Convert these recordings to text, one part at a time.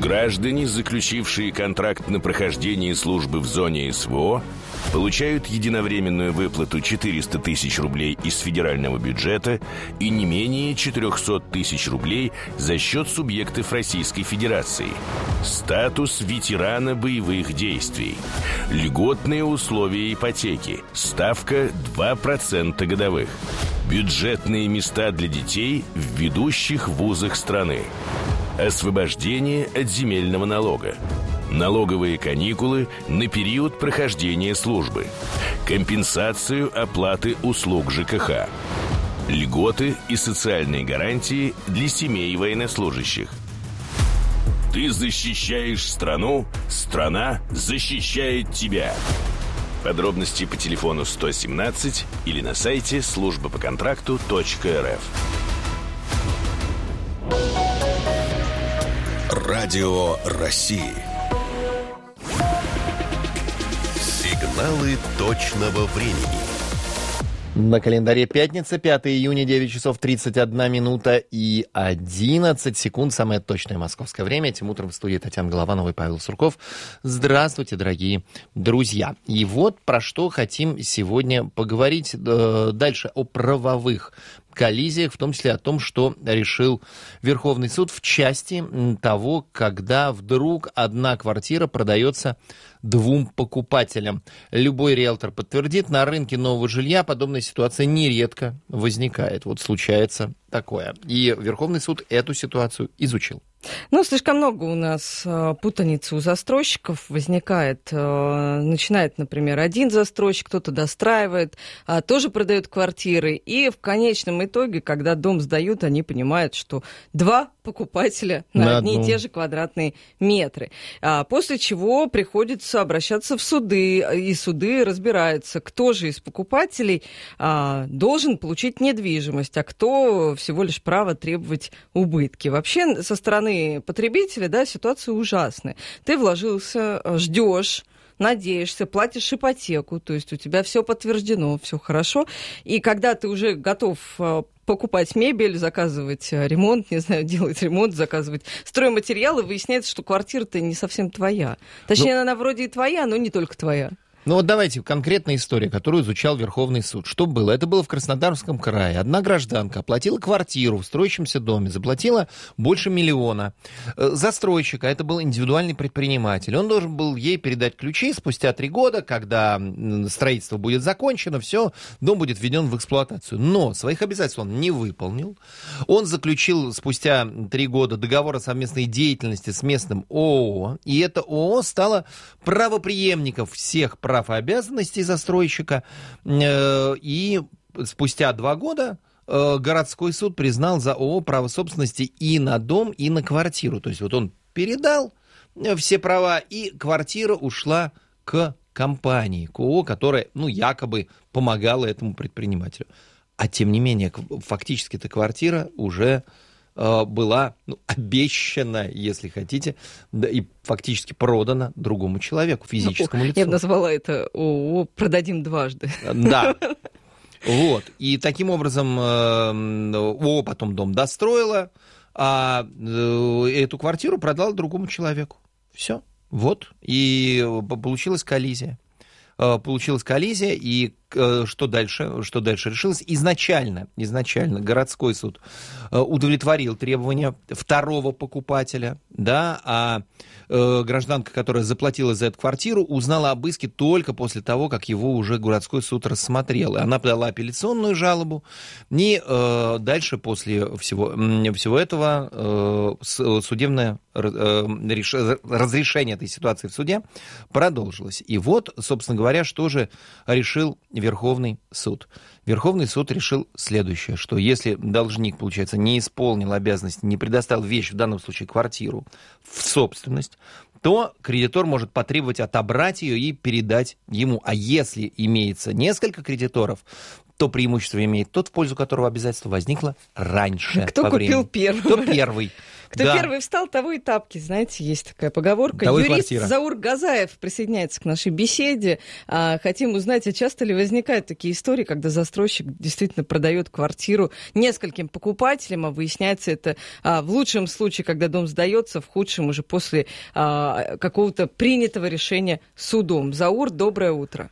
Граждане, заключившие контракт на прохождение службы в зоне СВО, получают единовременную выплату 400 тысяч рублей из федерального бюджета и не менее 400 тысяч рублей за счет субъектов Российской Федерации. Статус ветерана боевых действий. Льготные условия ипотеки. Ставка 2% годовых. Бюджетные места для детей в ведущих вузах страны. Освобождение от земельного налога. Налоговые каникулы на период прохождения службы. Компенсацию оплаты услуг ЖКХ. Льготы и социальные гарантии для семей военнослужащих. Ты защищаешь страну, страна защищает тебя. Подробности по телефону 117 или на сайте службапоконтракту.рф. Радио России. Сигналы точного времени. На календаре пятница, 5 июня, 9 часов 31 минута и 11 секунд. Самое точное московское время. Этим утром в студии Татьяна Голованова и Павел Сурков. Здравствуйте, дорогие друзья. И вот про что хотим сегодня поговорить дальше. О правовых коллизиях, в том числе о том, что решил Верховный суд в части того, когда вдруг одна квартира продается двум покупателям. Любой риэлтор подтвердит, на рынке нового жилья подобная ситуация нередко возникает. Вот случается такое. И Верховный суд эту ситуацию изучил. Ну, слишком много у нас путаницы у застройщиков возникает. Начинает, например, один застройщик, кто-то достраивает, тоже продает квартиры. И в конечном итоге, когда дом сдают, они понимают, что два покупателя на одни и те же квадратные метры. После чего приходится обращаться в суды, и суды разбираются, кто же из покупателей должен получить недвижимость, а кто всего лишь право требовать убытки. Вообще, со стороны потребителя, да, ситуация ужасная. Ты вложился, ждешь, надеешься, платишь ипотеку, то есть у тебя все подтверждено, все хорошо. И когда ты уже готов покупать мебель, заказывать ремонт, не знаю, делать ремонт, заказывать стройматериалы, выясняется, что квартира-то не совсем твоя. Точнее, она вроде и твоя, но не только твоя. Ну вот давайте конкретная история, которую изучал Верховный суд. Что было? Это было в Краснодарском крае. Одна гражданка оплатила квартиру в строящемся доме, заплатила больше 1 миллиона. Застройщик, а это был индивидуальный предприниматель, он должен был ей передать ключи спустя 3 года, когда строительство будет закончено, все, дом будет введен в эксплуатацию. Но своих обязательств он не выполнил. Он заключил спустя 3 года договор о совместной деятельности с местным ООО, и это ООО стало правопреемником всех прав и обязанностей застройщика, и спустя 2 года городской суд признал за ООО право собственности и на дом, и на квартиру. То есть вот он передал все права, и квартира ушла к компании, к ООО, которая, якобы помогала этому предпринимателю. А тем не менее, фактически эта квартира уже была обещана, если хотите, да, и фактически продана другому человеку, физическому лицу. Я бы назвала это ООО «продадим дважды». Да. Вот. И таким образом ООО потом дом достроила, а эту квартиру продала другому человеку. Все. Вот. И получилась коллизия. И что дальше решилось? Изначально городской суд удовлетворил требования второго покупателя, да, а гражданка, которая заплатила за эту квартиру, узнала об иске только после того, как его уже городской суд рассмотрел. Она подала апелляционную жалобу, и дальше после всего этого судебное разрешение этой ситуации в суде продолжилось. И вот, собственно говоря, что же решил Верховный суд. Верховный суд решил следующее, что если должник, получается, не исполнил обязанности, не предоставил вещь, в данном случае квартиру, в собственность, то кредитор может потребовать отобрать ее и передать ему. А если имеется несколько кредиторов, то преимущество имеет тот, в пользу которого обязательство возникло раньше. Кто купил первый? Кто первый. Кто первый встал, того и тапки. Знаете, есть такая поговорка. Того Юрист квартира. Заур Газаев присоединяется к нашей беседе. Хотим узнать, а часто ли возникают такие истории, когда застройщик действительно продает квартиру нескольким покупателям, а выясняется это в лучшем случае, когда дом сдается, в худшем уже после какого-то принятого решения судом. Заур, доброе утро.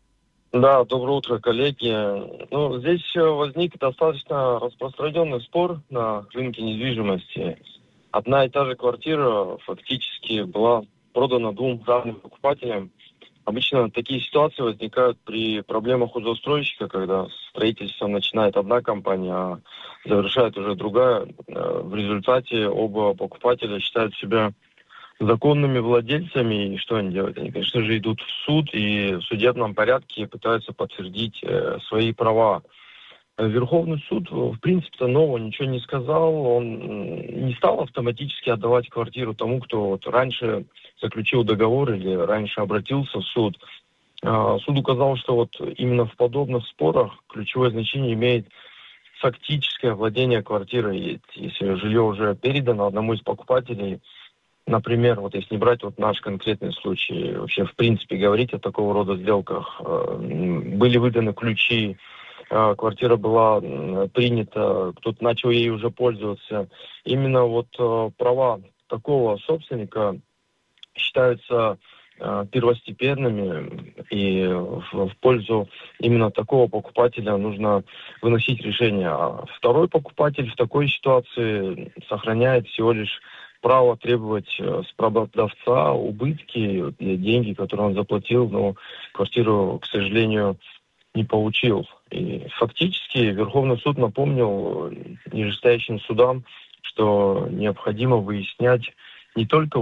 Да, доброе утро, коллеги. Здесь возник достаточно распространенный спор на рынке недвижимости. Одна и та же квартира фактически была продана двум разным покупателям. Обычно такие ситуации возникают при проблемах у застройщика, когда строительство начинает одна компания, а завершает уже другая. В результате оба покупателя считают себя законными владельцами, и что они делают? Они, конечно же, идут в суд и в судебном порядке пытаются подтвердить свои права. Верховный суд, в принципе-то, нового ничего не сказал. Он не стал автоматически отдавать квартиру тому, кто раньше заключил договор или раньше обратился в суд. Суд указал, что именно в подобных спорах ключевое значение имеет фактическое владение квартирой. Если жилье уже передано одному из покупателей, например, если не брать наш конкретный случай, вообще в принципе говорить о такого рода сделках, были выданы ключи, квартира была принята, кто-то начал ей уже пользоваться. Именно права такого собственника считаются первостепенными, и в пользу именно такого покупателя нужно выносить решение. А второй покупатель в такой ситуации сохраняет всего лишь право требовать с продавца убытки, деньги, которые он заплатил, но квартиру, к сожалению, не получил. И фактически Верховный суд напомнил нижестоящим судам, что необходимо выяснять не только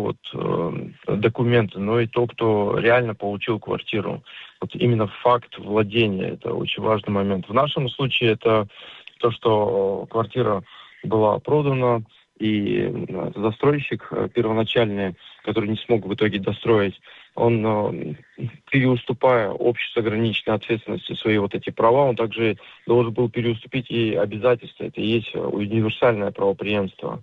документы, но и то, кто реально получил квартиру. Именно факт владения – это очень важный момент. В нашем случае это то, что квартира была продана, и застройщик первоначальный, который не смог в итоге достроить, он, переуступая общей с ограниченной ответственностью свои эти права, он также должен был переуступить и обязательства. Это и есть универсальное правопреемство.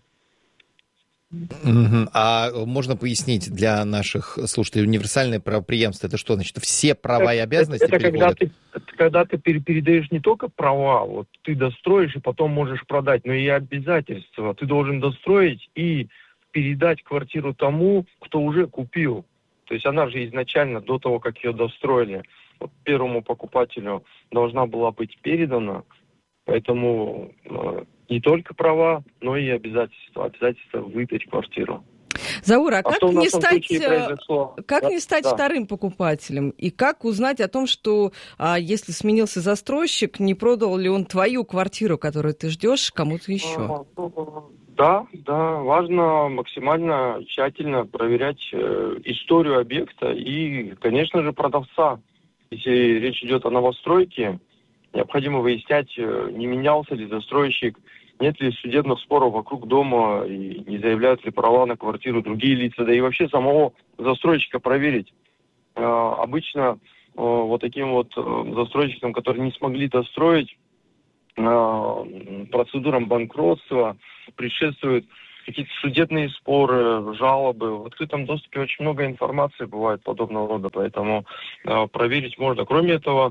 А можно пояснить для наших слушателей, универсальное правопреемство, это что значит? Все права и обязанности это переходят? когда ты передаешь не только права, ты достроишь и потом можешь продать, но и обязательства. Ты должен достроить и передать квартиру тому, кто уже купил. То есть она же изначально, до того, как ее достроили, первому покупателю должна была быть передана. Поэтому не только права, но и обязательства. Обязательства выдать квартиру. Заур, как не стать Да. вторым покупателем? И как узнать о том, что если сменился застройщик, не продал ли он твою квартиру, которую ты ждешь, кому-то еще? Да, важно максимально тщательно проверять историю объекта и, конечно же, продавца. Если речь идет о новостройке, необходимо выяснять, не менялся ли застройщик, нет ли судебных споров вокруг дома, и не заявляют ли права на квартиру другие лица, да и вообще самого застройщика проверить. Обычно таким застройщикам, которые не смогли достроить, процедурам банкротства предшествуют какие-то судебные споры, жалобы. В открытом доступе очень много информации бывает подобного рода, поэтому проверить можно. Кроме этого,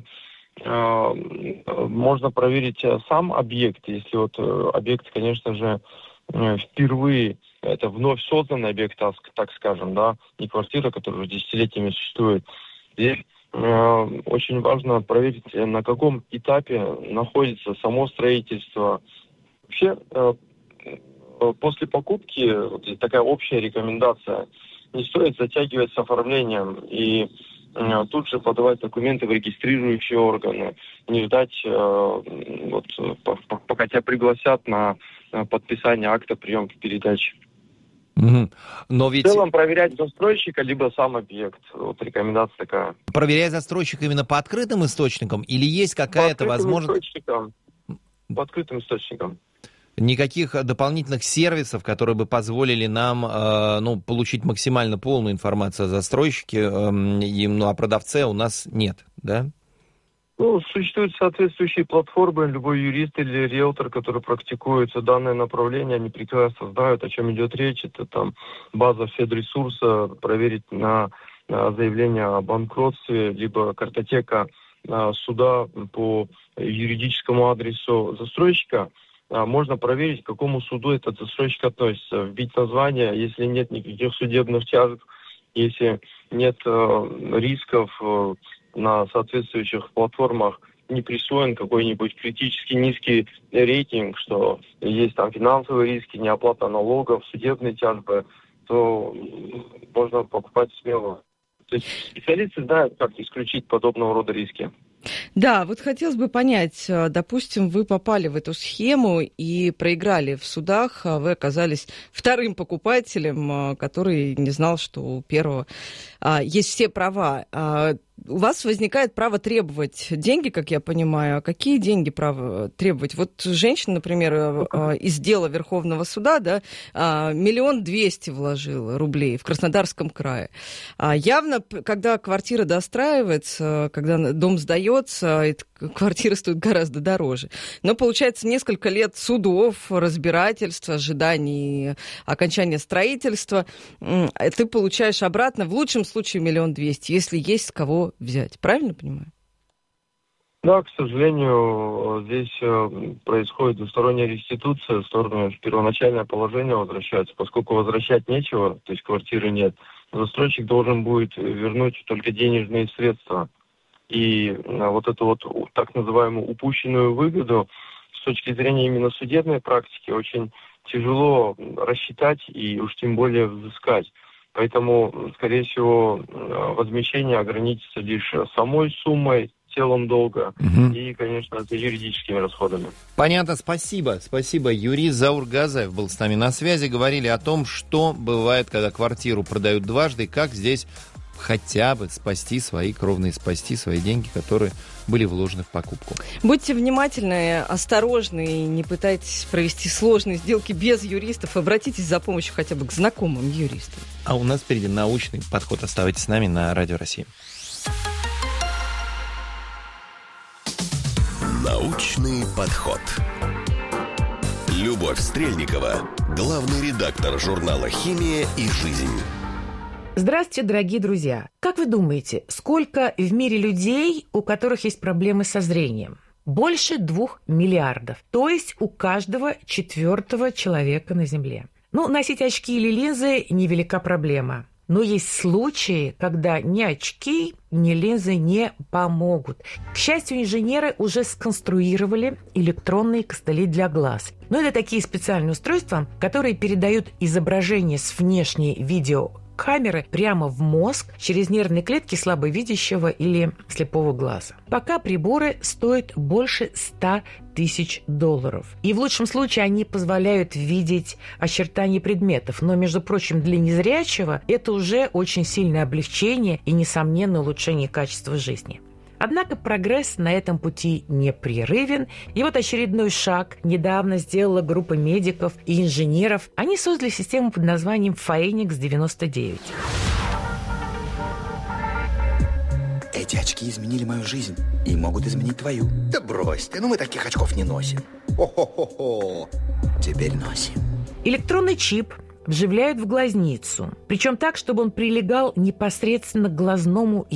можно проверить сам объект. Если объект, конечно же, впервые, это вновь созданный объект, так скажем, да, не квартира, которая уже десятилетиями существует. Здесь очень важно проверить, на каком этапе находится само строительство. Вообще, после покупки, здесь такая общая рекомендация, не стоит затягивать с оформлением и тут же подавать документы в регистрирующие органы, не ждать, пока тебя пригласят на подписание акта приемки-передачи. Но ведь... В целом проверять застройщика, либо сам объект. Рекомендация такая. Проверять застройщика именно по открытым источникам или есть какая-то возможность... По открытым источникам. Никаких дополнительных сервисов, которые бы позволили нам получить максимально полную информацию о застройщике, о продавце у нас нет, да? Ну, существуют соответствующие платформы. Любой юрист или риэлтор, который практикует данное направление, они прекрасно знают, о чем идет речь. Это там база Федресурса, проверить на заявление о банкротстве, либо картотека суда по юридическому адресу застройщика. Можно проверить, к какому суду этот застройщик относится. Вбить название, если нет никаких судебных тяжб, если нет рисков на соответствующих платформах, не присвоен какой-нибудь критически низкий рейтинг, что есть там финансовые риски, неоплата налогов, судебные тяжбы, то можно покупать смело. То есть специалисты знают, как исключить подобного рода риски. Да, вот хотелось бы понять, допустим, вы попали в эту схему и проиграли в судах, а вы оказались вторым покупателем, который не знал, что у первого есть все права. У вас возникает право требовать деньги, как я понимаю. А какие деньги право требовать? Вот женщина, например, из дела Верховного суда, да, 1 200 000 вложила рублей в Краснодарском крае. Явно, когда квартира достраивается, когда дом сдается, квартира стоит гораздо дороже. Но получается несколько лет судов, разбирательств, ожиданий окончания строительства. Ты получаешь обратно, в лучшем случае, 1 200 000, если есть с кого взять. Правильно понимаю? Да, к сожалению, здесь происходит двусторонняя реституция, в сторону первоначальное положение возвращается. Поскольку возвращать нечего, то есть квартиры нет, застройщик должен будет вернуть только денежные средства. И вот эту вот так называемую упущенную выгоду с точки зрения именно судебной практики очень тяжело рассчитать и уж тем более взыскать. Поэтому, скорее всего, возмещение ограничится лишь самой суммой, телом долга и, конечно, это юридическими расходами. Понятно, спасибо. Спасибо. Юрист Заур Газаев был с нами на связи. Говорили о том, что бывает, когда квартиру продают дважды, и как здесь хотя бы спасти свои кровные, спасти свои деньги, которые были вложены в покупку. Будьте внимательны, осторожны и не пытайтесь провести сложные сделки без юристов. Обратитесь за помощью хотя бы к знакомым юристам. А у нас впереди научный подход. Оставайтесь с нами на Радио России. Научный подход. Любовь Стрельникова, главный редактор журнала «Химия и жизнь». Здравствуйте, дорогие друзья! Как вы думаете, сколько в мире людей, у которых есть проблемы со зрением? Больше 2 миллиардов, то есть у каждого 4-го человека на Земле. Носить очки или линзы – невелика проблема. Но есть случаи, когда ни очки, ни линзы не помогут. К счастью, инженеры уже сконструировали электронные костыли для глаз. Но это такие специальные устройства, которые передают изображение с внешней видеокамеры прямо в мозг через нервные клетки слабовидящего или слепого глаза. Пока приборы стоят больше $100 000. И в лучшем случае они позволяют видеть очертания предметов. Но, между прочим, для незрячего это уже очень сильное облегчение и, несомненно, улучшение качества жизни. Однако прогресс на этом пути непрерывен. И вот очередной шаг недавно сделала группа медиков и инженеров. Они создали систему под названием Phoenix 99. Эти очки изменили мою жизнь и могут изменить твою. Да брось ты, мы таких очков не носим. Хо-хо-хо-хо. Теперь носим. Электронный чип вживляют в глазницу. Причем так, чтобы он прилегал непосредственно к глазному